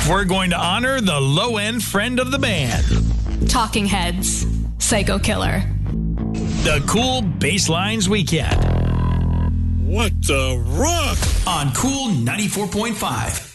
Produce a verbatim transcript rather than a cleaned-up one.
we're going to honor the low-end friend of the band. Talking Heads, Psycho Killer. The Cool Basslines Weekend. What the rock? On Cool ninety-four point five.